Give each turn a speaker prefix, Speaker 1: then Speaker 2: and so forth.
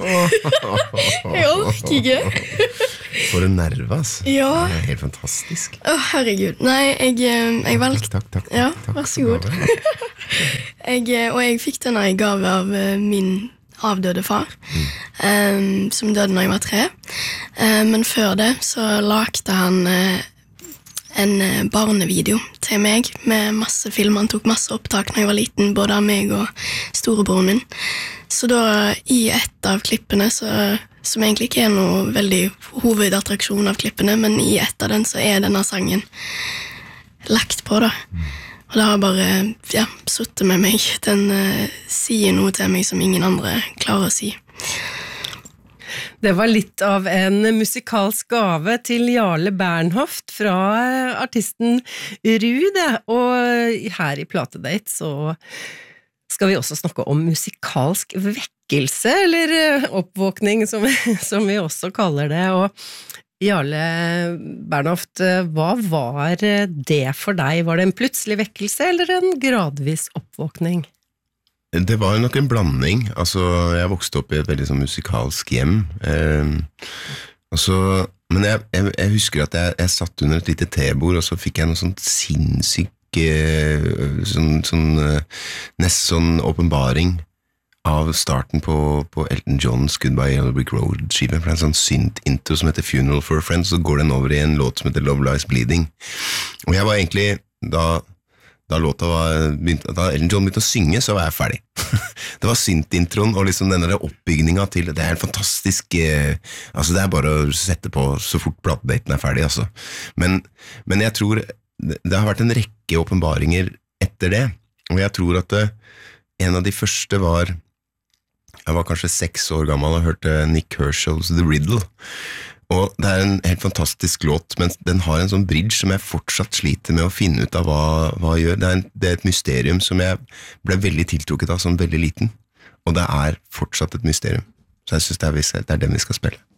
Speaker 1: Jeg orker ikke.
Speaker 2: For en nerve, altså.
Speaker 1: Ja.
Speaker 2: Det er helt fantastisk.
Speaker 1: Herregud. Nei, jeg valgte...
Speaker 2: Takk.
Speaker 1: Ja, vær så god. Jeg fikk denne i gave av min avdøde far, som døde når jeg var 3. Men før det så lagde han en barnevideo til meg med masse film. Han tok masse opptak når jeg var liten, både av meg og storebroren min. Så da, i et av klippene, som egentlig ikke er noe veldig hovedattraksjon av klippene, men i et av den så er denne sangen lagt på da. Og det har bare suttet med meg. Den sier noe til meg som ingen andre klarer å si.
Speaker 3: Det var litt av en musikalsk gave til Jarle Bernhoft fra artisten Rude, og her i Platedate så skal vi også snakke om musikalsk vekkelse, eller oppvåkning som vi også kaller det, og Jarle Bernhoft, hva var det for deg? Var det en plutselig vekkelse eller en gradvis oppvåkning?
Speaker 2: Det var nok en blanding. Altså, jeg vokste opp i et veldig sånn musikalsk hjem. Men jeg husker at jeg satt under et lite tebord, og så fikk jeg noe sånn sinnssyk nest sånn åpenbaring av starten på Elton John's Goodbye Yellow Brick Road-skive. For det er en sånn synt-intro som heter Funeral for a Friend, så går den over i en låt som heter Love Lies Bleeding. Og jeg var egentlig, da Elton John begynte å synge, så var jeg ferdig. Det var synt-introen og liksom denne oppbygninga til, det er en fantastisk, altså det er bare å sette på så fort platedaten er ferdig, altså. Men jeg tror, det har vært en rekke åpenbaringer etter det, og jeg tror at en av de første jeg var kanskje 6 år gammel og hørte Nick Kershaw's The Riddle, og det er en helt fantastisk låt, men den har en sånn bridge som jeg fortsatt sliter med å finne ut av hva gjør. Det er et mysterium som jeg ble veldig tiltrukket av som veldig liten, og det er fortsatt et mysterium. Så jeg synes det er den vi skal spille.